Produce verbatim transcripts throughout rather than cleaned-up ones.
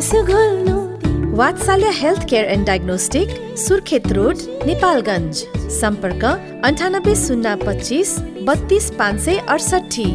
आँसु घोल्नु। वात्सल्य health care and diagnostic, Surkhet road, Nepalgunj. सम्पर्क अन्ठानब्बे शून्य पच्चिस बत्तीस पाँच सय अडसठी।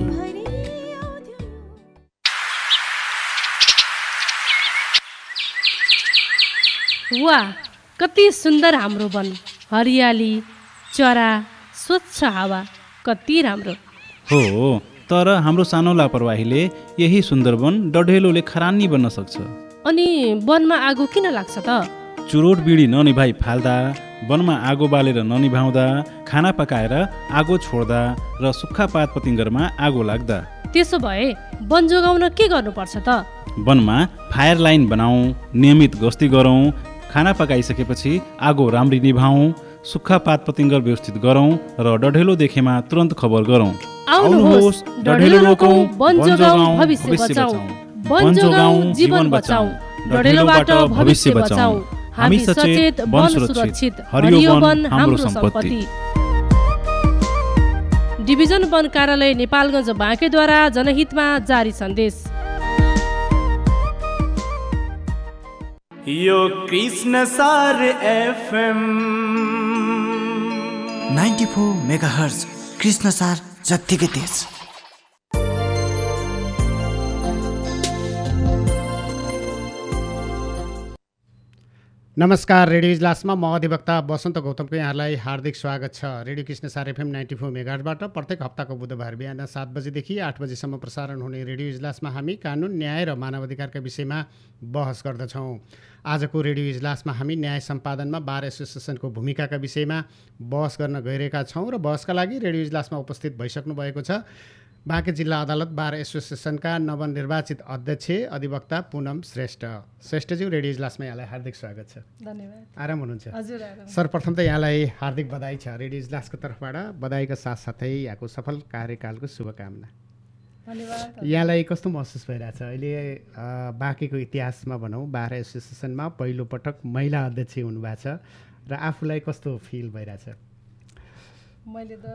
वाह, कति सुन्दर हाम्रो वन, हरियाली, चरा, स्वच्छ हावा, कति राम्रो हो। तर हाम्रो सानो लापरवाहीले यही सुन्दर वन डढेलोले खरानी बन्न सक्छ। अनि वनमा आगो किन लाग्छ त? चुरोट बिडी ननिभाइ फाल्दा, वनमा आगो बालेर ननिभाउँदा, खाना पकाएर आगो छोड्दा र सुक्खा पात पतिङ्गरमा आगो लाग्दा। त्यसो भए वन जोगाउन के गर्नुपर्छ त? वनमा फायर लाइन बनाऊ, नियमित गस्ती गरौँ, खाना पकाइसकेपछि आगो राम्ररी निभाऊ, सुक्खा पात पतिङ्गर व्यवस्थित गरौँ र डढेलो देखेमा तुरन्त खबर गरौँ। आउनुहोस्, डढेलो रोकौँ, वन जोगाउँ, भविष्य बचाऊ। वन जोगाउँ, जीवन बचाऊ, डढेलोबाट भविष्य बचाऊ। हामी सचेत, वन सुरक्षित, हरियो वन हाम्रो सम्पत्ति। डिभिजन वन कार्यालय नेपालगञ्ज बाँकेद्वारा जनहितमा जारी सन्देश। यो कृष्ण सार FM ninety four megahertz, Krishna सार जत्तिकै तेज। नमस्कार, रेडियो इजलासमा म अधिवक्ता वसन्त गौतमको यहाँलाई हार्दिक स्वागत छ। रेडियो कृष्ण सार एफएम नाइन्टी फोर मेगाहर्जबाट प्रत्येक हप्ताको बुधबार बिहान सात बजेदेखि आठ बजेसम्म प्रसारण हुने रेडियो इजलासमा हामी कानुन, न्याय र मानवाधिकारका विषयमा बहस गर्दछौँ। आजको रेडियो इजलासमा हामी न्याय सम्पादनमा बार एसोसिएसनको भूमिकाका विषयमा बहस गर्न गइरहेका छौँ र बहसका लागि रेडियो इजलासमा उपस्थित भइसक्नु भएको छ बाँके जिल्ला अदालत बार एसोसिएसनका नवनिर्वाचित अध्यक्ष अधिवक्ता पुनम श्रेष्ठ। श्रेष्ठज्यू, रेडियो इजलासमा यहाँलाई हार्दिक स्वागत छ। धन्यवाद। आराम हुनुहुन्छ? हजुर, आराम। सर्वप्रथम त यहाँलाई हार्दिक बधाई छ रेडियो इजलासको तर्फबाट। बधाईका साथसाथै यहाँको सफल कार्यकालको शुभकामना। धन्यवाद। यहाँलाई कस्तो महसुस भइरहेछ अहिले? बाँकेको इतिहासमा भनौँ, बार एसोसिएसनमा पहिलोपटक महिला अध्यक्ष हुनुभएको छ र आफूलाई कस्तो फिल भइरहेछ? मैले त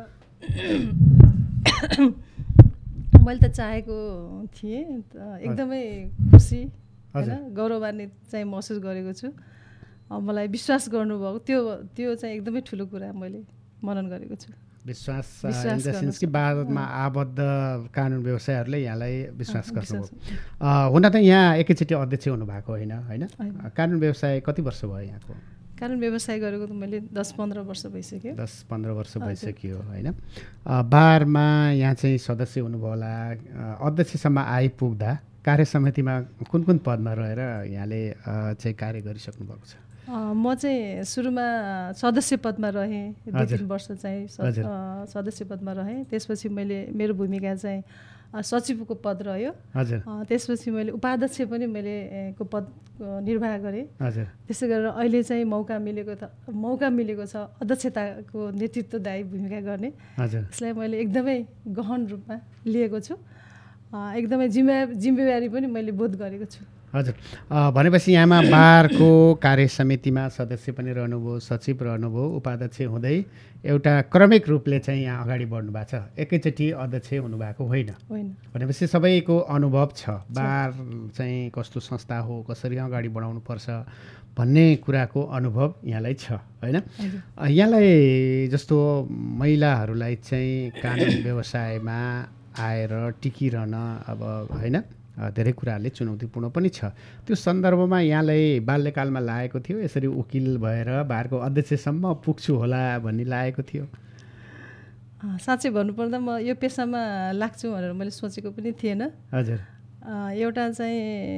मैले त चाहेको थिएँ, एकदमै खुसी होइन, गौरवान्वित चाहिँ महसुस गरेको छु। मलाई विश्वास गर्नुभएको त्यो त्यो चाहिँ एकदमै ठुलो कुरा मैले मनन गरेको छु। विश्वास इन द सेन्स कि बादमा आबद्ध कानुन व्यवसायहरूले यहाँलाई विश्वास गर्नुभयो। हुन त यहाँ एकैचोटि अध्यक्ष हुनुभएको होइन होइन कानुन व्यवसाय कति वर्ष भयो यहाँको? कानुन व्यवसाय गरेको त मैले दस पन्ध्र वर्ष भइसक्यो। दस पन्ध्र वर्ष भइसक्यो होइन। बारमा यहाँ चाहिँ सदस्य हुनुभयो होला, अध्यक्षसम्म आइपुग्दा कार्य समितिमा कुन कुन पदमा रहेर यहाँले चाहिँ कार्य गरिसक्नु भएको छ? म चाहिँ सुरुमा सदस्य पदमा रहेँ, दुई तिन वर्ष चाहिँ सदस्य पदमा रहेँ। त्यसपछि मैले मेरो भूमिका चाहिँ सचिवको पद रह्यो। हजुर। त्यसपछि मैले उपाध्यक्ष पनि मैले को पद निर्वाह गरेँ। हजुर। त्यसै गरेर अहिले चाहिँ मौका मिलेको त मौका मिलेको छ अध्यक्षताको नेतृत्वदायी भूमिका गर्ने। हजुर। यसलाई मैले एकदमै गहन रूपमा लिएको छु, एकदमै जिम्मे जिम्मेवारी पनि मैले बोध गरेको छु। हजुर। भनेपछि यहाँमा बारको कार्य समितिमा सदस्य पनि रहनुभयो, सचिव रहनुभयो, उपाध्यक्ष हुँदै एउटा क्रमिक रूपले चाहिँ यहाँ अगाडि बढ्नु भएको छ, एकैचोटि अध्यक्ष हुनुभएको होइन। होइन। भनेपछि सबैको अनुभव छ बार चाहिँ कस्तो संस्था हो, कसरी अगाडि बढाउनुपर्छ भन्ने कुराको अनुभव यहाँलाई छ होइन। यहाँलाई जस्तो महिलाहरूलाई चाहिँ कानुन व्यवसायमा आएर टिकिरहन अब होइन धेरै कुराहरूले चुनौतीपूर्ण पनि छ। त्यो सन्दर्भमा यहाँलाई बाल्यकालमा लागेको थियो यसरी वकिल भएर बारको अध्यक्षसम्म पुग्छु होला भन्ने लागेको थियो? साँच्चै भन्नुपर्दा म यो पेसामा लाग्छु भनेर मैले सोचेको पनि थिएन। हजुर। एउटा चाहिँ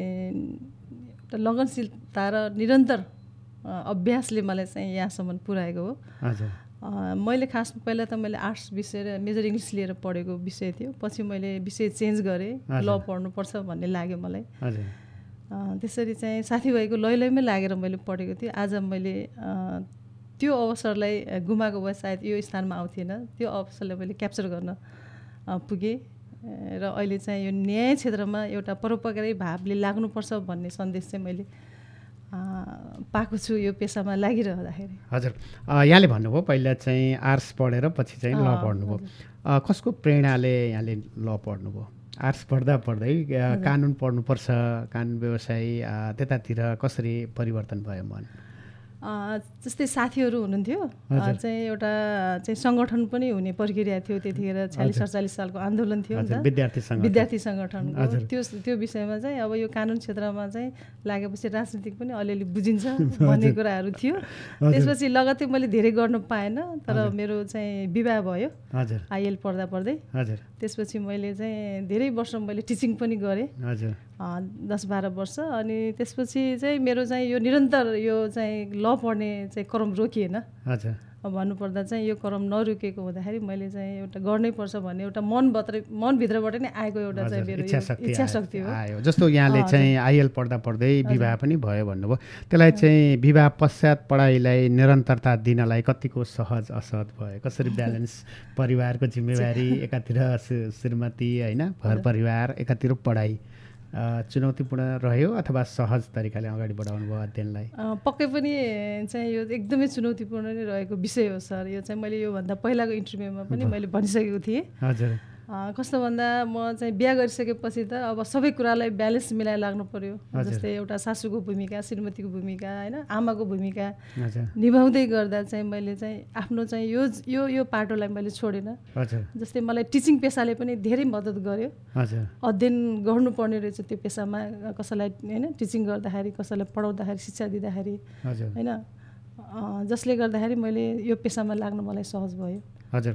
एउटा लगनशीलता र निरन्तर अभ्यासले मलाई चाहिँ यहाँसम्म पुर्याएको हो। हजुर। मैले खास पहिला त मैले आर्ट्स विषय र मेजर इङ्ग्लिस लिएर पढेको विषय थियो, पछि मैले विषय चेन्ज गरेँ, ल पढ्नुपर्छ भन्ने लाग्यो मलाई। हजुर। त्यसरी चाहिँ साथीभाइको लै लैमै लागेर मैले पढेको थिएँ। आज मैले त्यो अवसरलाई गुमाएको भए सायद यो स्थानमा आउँथेन, त्यो अवसरलाई मैले क्याप्चर गर्न पुगेँ र अहिले चाहिँ यो न्याय क्षेत्रमा एउटा परोपकारी भावले लाग्नुपर्छ भन्ने सन्देश चाहिँ मैले पाएको छु यो पेसामा लागिरहँदाखेरि। हजुर। यहाँले भन्नुभयो पहिला चाहिँ आर्ट्स पढेर पछि चाहिँ ल पढ्नुभयो, कसको प्रेरणाले यहाँले ल पढ्नुभयो? आर्ट्स पढ्दा पढ्दै कानुन पढ्नुपर्छ, कानुन व्यवसाय त्यतातिर कसरी परिवर्तन भयो मन? जस्तै साथीहरू हुनुहुन्थ्यो चाहिँ एउटा चाहिँ सङ्गठन पनि हुने प्रक्रिया थियो त्यतिखेर छयालिस सडचालिस सालको आन्दोलन थियो नि त विद्यार्थी सङ्गठन विद्यार्थी सङ्गठनको त्यो त्यो विषयमा चाहिँ अब यो कानुन क्षेत्रमा चाहिँ लागेपछि राजनीतिक पनि अलिअलि बुझिन्छ भन्ने कुराहरू थियो। त्यसपछि लगत्तै मैले धेरै गर्न पाएन, तर मेरो चाहिँ विवाह भयो आइएल पढ्दा पढ्दै। त्यसपछि मैले चाहिँ धेरै वर्ष मैले टिचिङ पनि गरेँ, दस बाह्र वर्ष। अनि त्यसपछि चाहिँ मेरो चाहिँ यो निरन्तर यो चाहिँ ल पढ्ने चाहिँ क्रम रोकिएन। अब भन्नुपर्दा चाहिँ यो क्रम नरोकेको हुँदाखेरि मैले चाहिँ एउटा गर्नै पर्छ भन्ने एउटा मनभित्र मनभित्रबाट नै आएको एउटा चाहिँ मेरो इच्छा शक्ति हो। आयो जस्तो यहाँले चाहिँ आइएल पढ्दा पढ्दै विवाह पनि भयो भन्नुभयो, त्यसलाई चाहिँ विवाह पश्चात पढाइलाई निरन्तरता दिनलाई कतिको सहज असहज भयो? कसरी ब्यालेन्स, परिवारको जिम्मेवारी एकातिर श्रीमती होइन, घर परिवार एकातिर पढाइ, चुनौतीपूर्ण रह्यो अथवा सहज तरिकाले अगाडि बढाउनु भयो अध्ययनलाई? पक्कै पनि चाहिँ यो एकदमै चुनौतीपूर्ण नै रहेको विषय हो सर। यो चाहिँ मैले योभन्दा पहिलाको इन्टरभ्यूमा पनि मैले भनिसकेको थिएँ। हजुर। कस्तो भन्दा म चाहिँ बिहा गरिसकेपछि त अब सबै कुरालाई ब्यालेन्स मिलाएर लाग्नु पर्यो। जस्तै एउटा सासूको भूमिका, श्रीमतीको भूमिका होइन, आमाको भूमिका निभाउँदै गर्दा चाहिँ मैले चाहिँ आफ्नो चाहिँ यो यो यो पाटोलाई मैले छोडेन। जस्तै मलाई टिचिङ पेसाले पनि धेरै मद्दत गर्यो। अध्ययन गर्नुपर्ने रहेछ त्यो पेसामा, कसैलाई होइन टिचिङ गर्दाखेरि, कसैलाई पढाउँदाखेरि, शिक्षा दिँदाखेरि होइन, जसले गर्दाखेरि मैले यो पेसामा लाग्न मलाई सहज भयो। हजुर।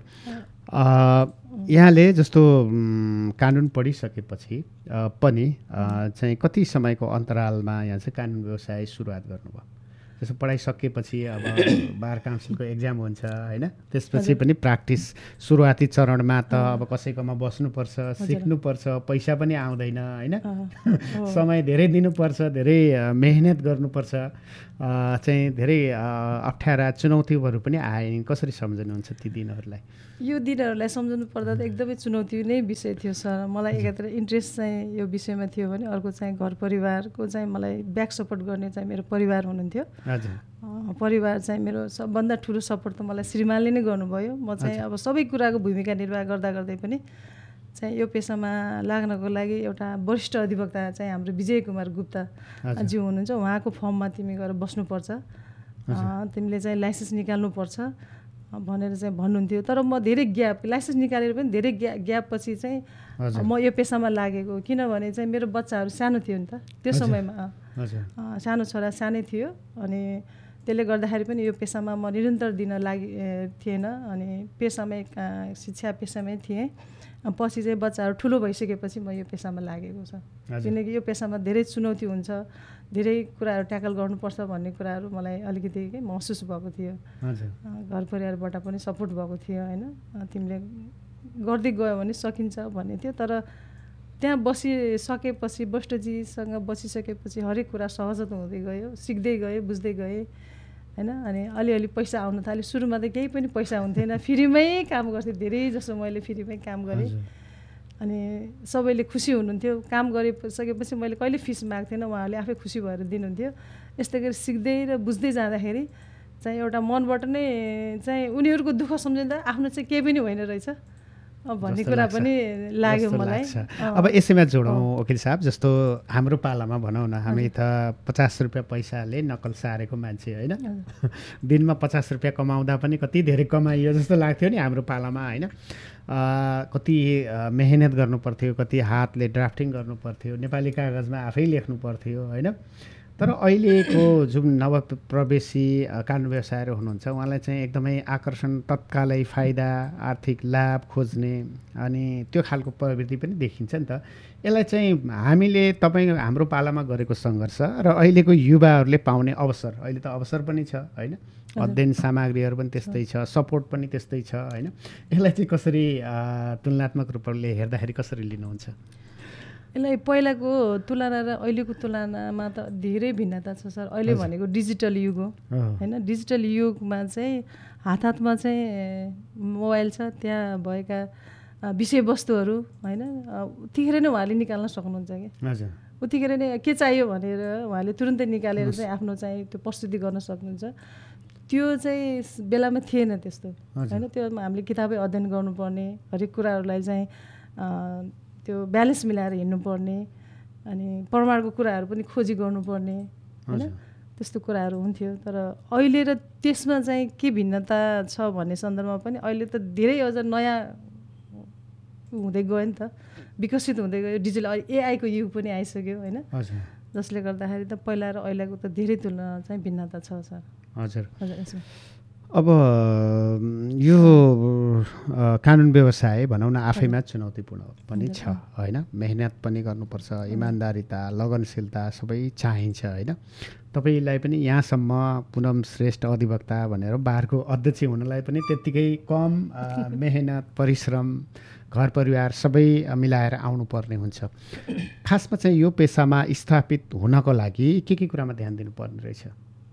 यहाँले जस्तो कानुन पढिसकेपछि पनि चाहिँ कति समयको अन्तरालमा यहाँ चाहिँ कानुन व्यवसाय सुरुवात गर्नुभयो? जस्तो पढाइसकेपछि अब बार काउन्सिलको एक्जाम हुन्छ होइन, त्यसपछि पनि प्र्याक्टिस सुरुवाती चरणमा त अब कसैकोमा बस्नुपर्छ, सिक्नुपर्छ, पैसा पनि आउँदैन होइन, समय धेरै दिनुपर्छ, धेरै मेहनत गर्नुपर्छ, चाहिँ धेरै अप्ठ्यारा चुनौतीहरू पनि आए। कसरी सम्झनुहुन्छ ती दिनहरूलाई? यो दिनहरूलाई सम्झनु पर्दा त एकदमै चुनौती नै विषय थियो सर। मलाई एकातिर इन्ट्रेस्ट चाहिँ यो विषयमा थियो भने अर्को चाहिँ घर परिवारको चाहिँ मलाई ब्याक सपोर्ट गर्ने चाहिँ मेरो परिवार हुनुहुन्थ्यो। परिवार चाहिँ मेरो सबभन्दा ठुलो सपोर्ट त मलाई श्रीमानले नै गर्नुभयो। म चाहिँ अब सबै कुराको भूमिका निर्वाह गर्दा गर्दै पनि चाहिँ यो पेसामा लाग्नको लागि एउटा वरिष्ठ अधिवक्ता चाहिँ हाम्रो विजय कुमार गुप्ता ज्यू हुनुहुन्छ, उहाँको फर्ममा तिमी गएर बस्नुपर्छ, तिमीले चाहिँ लाइसेन्स निकाल्नुपर्छ भनेर चाहिँ भन्नुहुन्थ्यो। तर म धेरै ग्याप, लाइसेन्स निकालेर पनि धेरै ग्या ग्याप पछि चाहिँ म यो पेसामा लागेको, किनभने चाहिँ मेरो बच्चाहरू सानो थियो नि त त्यो समयमा, सानो छोरा सानै थियो। अनि त्यसले गर्दाखेरि पनि यो पेसामा म निरन्तर दिन लागि थिएन। अनि पेसामै शिक्षा पेसामै थिएँ। पछि चाहिँ बच्चाहरू ठुलो भइसकेपछि म यो पेसामा लागेको छ, किनकि यो पेसामा धेरै चुनौती हुन्छ, धेरै कुराहरू ट्याकल गर्नुपर्छ भन्ने कुराहरू मलाई अलिकति महसुस भएको थियो। घर परिवारबाट पनि सपोर्ट भएको थियो होइन, तिमीले गर्दै गयो भने सकिन्छ भन्ने थियो। तर त्यहाँ बसिसकेपछि, वरिष्ठजीसँग बसिसकेपछि हरेक कुरा सहज हुँदै गयो, सिक्दै गएँ, बुझ्दै गएँ होइन। अनि अलिअलि पैसा आउन थाल्यो। सुरुमा त केही पनि पैसा हुन्थेन, फ्रीमै काम गर्थेँ, धेरै जसो मैले फ्रीमै काम गरेँ। अनि सबैले खुसी हुनुहुन्थ्यो। काम गरिसकेपछि मैले कहिले फिस माग्थेँ थिएन, उहाँहरूले आफै खुसी भएर दिनुहुन्थ्यो। यस्तै गरी सिक्दै र बुझ्दै जाँदाखेरि चाहिँ एउटा मनबाट नै चाहिँ उनीहरूको दुःख सम्झिँदा आफ्नो चाहिँ केही पनि होइन रहेछ भन्ने कुरा पनि लाग्यो मलाई। अब यसैमा जोडौँ वकिल साहब, जस्तो हाम्रो पालामा भनौँ न, हामी त पचास रुपियाँ पैसाले नक्कल सारेको मान्छे होइन, दिनमा पचास रुपियाँ कमाउँदा पनि कति धेरै कमाइयो जस्तो लाग्थ्यो नि हाम्रो पालामा होइन। कति मेहनत गर्नु पर्थ्यो, कति हातले ड्राफ्टिङ गर्नु पर्थ्यो, नेपाली कागजमा आफै लेख्नु पर्थ्यो होइन। तर अहिलेको जुन नवप्रवेशी कानुन व्यवसायहरू हुनुहुन्छ, उहाँलाई चाहिँ एकदमै आकर्षण, तत्कालै फाइदा, आर्थिक लाभ खोज्ने अनि त्यो खालको प्रवृत्ति पनि देखिन्छ नि त। यसलाई चाहिँ हामीले तपाईँ हाम्रो पालामा गरेको सङ्घर्ष र अहिलेको युवाहरूले पाउने अवसर, अहिले त अवसर पनि छ होइन, अध्ययन सामग्रीहरू पनि त्यस्तै छ, सपोर्ट पनि त्यस्तै छ होइन, यसलाई चाहिँ कसरी तुलनात्मक रूपले हेर्दाखेरि कसरी लिनुहुन्छ? यसलाई पहिलाको तुलना र अहिलेको तुलनामा त धेरै भिन्नता छ सर। अहिले भनेको डिजिटल युग हो होइन। डिजिटल युगमा चाहिँ हात हातमा चाहिँ मोबाइल छ, त्यहाँ भएका विषयवस्तुहरू होइन उतिखेर नै उहाँले निकाल्न सक्नुहुन्छ कि, उतिखेर नै के चाहियो भनेर उहाँले तुरुन्तै निकालेर चाहिँ आफ्नो चाहिँ त्यो प्रस्तुति गर्न सक्नुहुन्छ। त्यो चाहिँ बेलामा थिएन त्यस्तो होइन। त्यो हामीले किताबै अध्ययन गर्नुपर्ने, हरेक कुराहरूलाई चाहिँ त्यो ब्यालेन्स मिलाएर हिँड्नुपर्ने अनि प्रमाणको कुराहरू पनि खोजी गर्नुपर्ने होइन त्यस्तो कुराहरू हुन्थ्यो। तर अहिले र त्यसमा चाहिँ के भिन्नता छ भन्ने सन्दर्भमा पनि अहिले त धेरै अझ नयाँ हुँदै गयो नि त, विकसित हुँदै गयो। डिजिटल एआईको युग पनि आइसक्यो होइन, जसले गर्दाखेरि त पहिला र अहिलेको त धेरै तुलना चाहिँ भिन्नता छ सर। हजुर हजुर यसमा अब यो कानुन व्यवसाय भनौँ न आफैमा चुनौतीपूर्ण पनि छ होइन, मेहनत पनि गर्नुपर्छ, इमान्दारिता लगनशीलता सबै चाहिन्छ होइन। तपाईँलाई पनि यहाँसम्म पुनम श्रेष्ठ अधिवक्ता भनेर बारको अध्यक्ष हुनलाई पनि त्यत्तिकै कम मेहनत परिश्रम घर परिवार सबै मिलाएर आउनुपर्ने हुन्छ। खासमा चाहिँ यो पेसामा स्थापित हुनको लागि के के कुरामा ध्यान दिनुपर्ने रहेछ?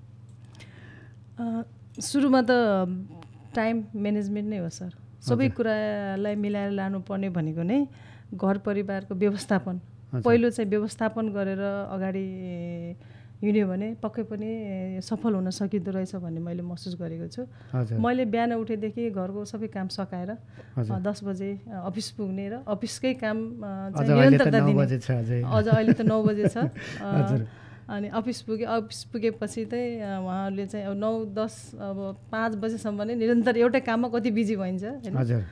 सुरुमा त टाइम म्यानेजमेन्ट नै हो सर। सबै कुरालाई मिलाएर लानुपर्ने भनेको नै घर परिवारको व्यवस्थापन। पहिलो चाहिँ व्यवस्थापन गरेर अगाडि हिँड्यो भने पक्कै पनि सफल हुन सकिँदो रहेछ भन्ने मैले महसुस गरेको छु। मैले बिहान उठेदेखि घरको सबै काम सकाएर दस बजे अफिस पुग्ने र अफिसकै काम निरन्तरता दिने। अझ अहिले त नौ बजे छ अनि अफिस पुगे अफिस पुगेपछि चाहिँ उहाँहरूले चाहिँ अब नौ दस अब पाँच बजेसम्म नै निरन्तर एउटै काममा कति बिजी भइन्छ होइन।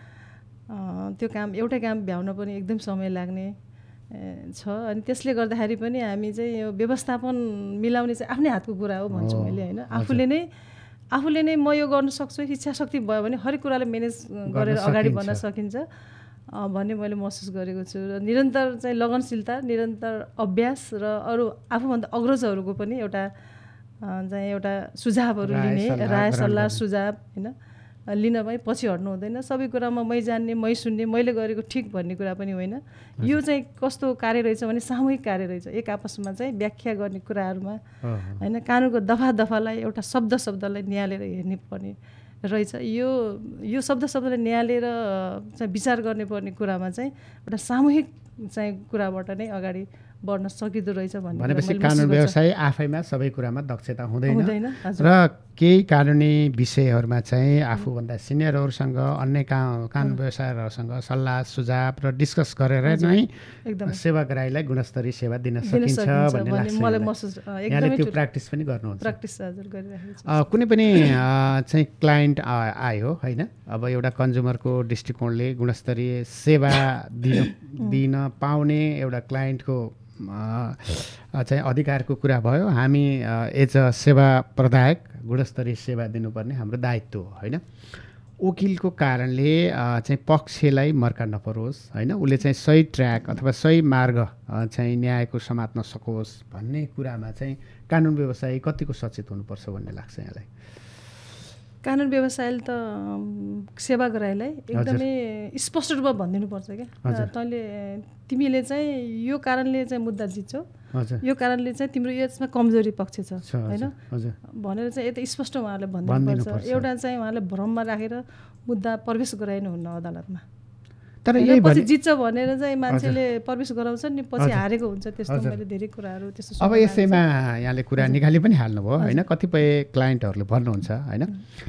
त्यो काम एउटै काम भ्याउन पनि एकदम समय लाग्ने छ। अनि त्यसले गर्दाखेरि पनि हामी चाहिँ यो व्यवस्थापन मिलाउने चाहिँ आफ्नै हातको कुरा हो भन्छु मैले होइन। आफूले नै आफूले नै म यो गर्न सक्छु, इच्छा शक्ति भयो भने हरेक कुरालाई म्यानेज गरेर अगाडि बढ्न सकिन्छ भन्ने मैले महसुस गरेको छु। र निरन्तर चाहिँ लगनशीलता, निरन्तर अभ्यास र अरू आफूभन्दा अग्रजहरूको पनि एउटा चाहिँ एउटा सुझावहरू लिने, राय सल्लाह सुझाव होइन लिन पनि पछि हट्नु हुँदैन। सबै कुरामा मै जान्ने मै सुन्ने मैले गरेको ठिक भन्ने कुरा पनि होइन। यो चाहिँ कस्तो कार्य रहेछ भने सामूहिक कार्य रहेछ, एक आपसमा चाहिँ व्याख्या गर्ने कुराहरूमा होइन। कानुनको दफा दफालाई एउटा शब्द शब्दलाई निहालेर हेर्ने पर्ने रहेछ। यो यो शब्द शब्दलाई निहालेर चाहिँ विचार गर्ने पर्ने कुरामा चाहिँ एउटा सामूहिक चाहिँ कुराबाट नै अगाडि बढ्न सकिँदो रहेछ भन्ने। भनेपछि कानुन व्यवसाय आफैमा सबै कुरामा दक्षता हुँदैन र केही कानुनी विषयहरूमा चाहिँ आफूभन्दा सिनियरहरूसँग अन्य का कानुन व्यवसायहरूसँग सल्लाह सुझाव र डिस्कस गरेर नै एकदम सेवाग्राहीलाई गुणस्तरीय सेवा दिन सकिन्छ भन्ने लाग्छ मलाई महसुस। यहाँले त्यो प्र्याक्टिस पनि गर्नुहुन्छ? प्र्याक्टिस हजुर गरिरहेको छु। कुनै पनि चाहिँ क्लाइन्ट आयो होइन, अब एउटा कन्ज्युमरको दृष्टिकोणले गुणस्तरीय सेवा दिन दिन पाउने एउटा क्लाइन्टको चाहिँ अधिकारको कुरा भयो। हामी एज अ सेवा प्रदायक गुणस्तरीय सेवा दिनुपर्ने हाम्रो दायित्व हो होइन। वकिलको कारणले चाहिँ पक्षलाई मर्का नपरोस् होइन, उसले चाहिँ सही ट्र्याक अथवा सही मार्ग चाहिँ न्यायको समात्न सकोस् भन्ने कुरामा चाहिँ कानुन व्यवसायी कतिको सचेत हुनुपर्छ भन्ने लाग्छ यहाँलाई? कानुन व्यवसायले त सेवाग्राहीलाई एकदमै स्पष्ट रूपमा भनिदिनुपर्छ क्या, तैँले तिमीले चाहिँ यो कारणले चाहिँ मुद्दा जित्छौ, यो कारणले चाहिँ तिम्रो यसमा कमजोरी पक्ष छ होइन भनेर चाहिँ यता स्पष्ट उहाँहरूले भनिदिनुपर्छ। एउटा चाहिँ उहाँले भ्रममा राखेर मुद्दा प्रवेश गराइनुहुन्न अदालतमा। तर यही पछि जित्छ भनेर चाहिँ मान्छेले प्रवेश गराउँछ नि, पछि हारेको हुन्छ। त्यस्तो मैले धेरै कुराहरू त्यस्तो। अब यसैमा यहाँले कुरा निकाली पनि हाल्नुभयो होइन। कतिपय क्लाइन्टहरूले भन्नुहुन्छ होइन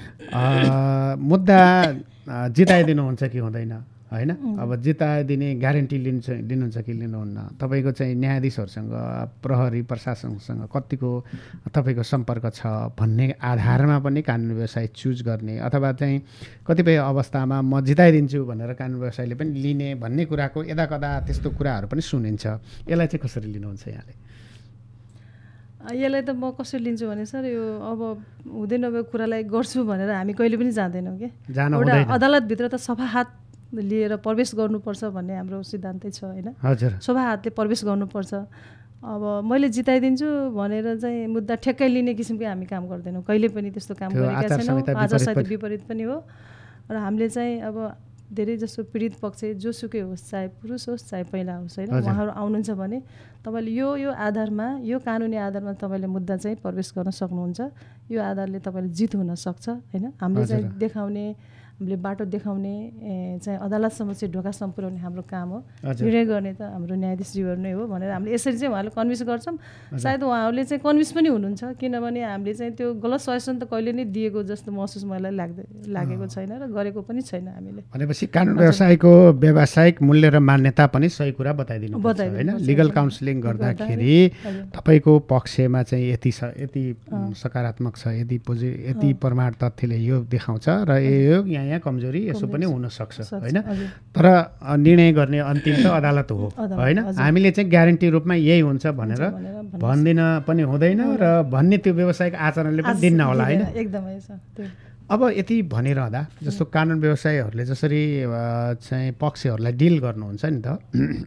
मुद्दा जिताइदिनुहुन्छ कि हुँदैन होइन। अब जिताइदिने ग्यारेन्टी लिन्छ लिनुहुन्छ कि लिनुहुन्न? तपाईँको चाहिँ न्यायाधीशहरूसँग प्रहरी प्रशासनसँग कतिको तपाईँको सम्पर्क छ भन्ने आधारमा पनि कानुन व्यवसाय चुज गर्ने, अथवा चाहिँ कतिपय अवस्थामा म जिताइदिन्छु भनेर कानुन व्यवसायले पनि लिने भन्ने कुराको यदा कदा त्यस्तो कुराहरू पनि सुनिन्छ। यसलाई चाहिँ कसरी लिनुहुन्छ यहाँले? यसलाई त म कसरी लिन्छु भने सर, यो अब हुँदै नभएको कुरालाई गर्छु भनेर हामी कहिले पनि जाँदैनौँ कि। एउटा अदालतभित्र त सफा हात लिएर प्रवेश गर्नुपर्छ भन्ने हाम्रो सिद्धान्तै छ होइन। सफा हातले प्रवेश गर्नुपर्छ। अब मैले जिताइदिन्छु भनेर चाहिँ मुद्दा ठ्याक्कै लिने किसिमको हामी काम गर्दैनौँ, कहिले पनि त्यस्तो काम गरेका छैनौँ। आचार संहिता विपरीत पनि हो। र हामीले चाहिँ अब धेरै जसो पीडित पक्ष जोसुकै होस्, चाहे पुरुष होस् चाहे पहिला होस् होइन, उहाँहरू आउनुहुन्छ भने तपाईँले यो यो आधारमा यो कानुनी आधारमा तपाईँले मुद्दा चाहिँ प्रवेश गर्न सक्नुहुन्छ, यो आधारले तपाईँले जित हुन सक्छ होइन। हामीले चाहिँ देखाउने हामीले बाटो देखाउने चाहिँ अदालतसम्म चाहिँ ढोकासम्म पुर्याउने हाम्रो काम हो। हजुर। निर्णय गर्ने त हाम्रो न्यायाधीशज्यूहरू नै हो भनेर हामीले यसरी चाहिँ उहाँले कन्भिन्स गर्छौँ। सायद उहाँहरूले चाहिँ कन्भिन्स पनि हुनुहुन्छ, किनभने हामीले चाहिँ त्यो गलत सजेसन त कहिले नै दिएको जस्तो महसुस मलाई लाग्दै लागेको छैन र गरेको पनि छैन हामीले। भनेपछि कानुन व्यवसायको व्यावसायिक मूल्य र मान्यता पनि सही कुरा बताइदिनु पर्छ होइन। लिगल काउन्सिलिङ गर्दाखेरि तपाईँको पक्षमा चाहिँ यति छ, यति सकारात्मक छ, यति पोजि यति प्रमाण तथ्यले यो देखाउँछ र यो यहाँ यहाँ कमजोरी यसो पनि हुनसक्छ होइन। तर निर्णय गर्ने अन्तिम त अदालत हो होइन। हामीले चाहिँ ग्यारेन्टी रूपमा यही हुन्छ भनेर भन्दिन पनि हुँदैन र भन्ने त्यो व्यावसायिक आचरणले पनि दिन्न होला होइन। एकदमै छ त्यो। अब यति भनिरहँदा जस्तो कानुन व्यवसायीहरूले जसरी चाहिँ पक्षहरूलाई डिल गर्नुहुन्छ नि त